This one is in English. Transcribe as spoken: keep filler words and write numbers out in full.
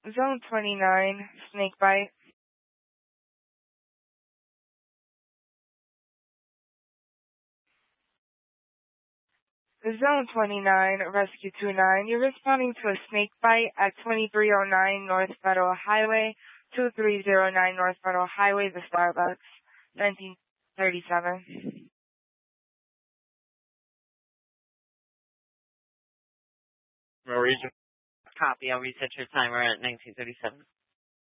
Zone twenty-nine, snake bite. Zone twenty-nine, Rescue two nine, you're responding to a snake bite at twenty-three oh nine North Federal Highway, two three zero nine North Federal Highway, the Starbucks, nineteen thirty-seven. Norwegian. Copy. I'll reset your timer at nineteen thirty-seven.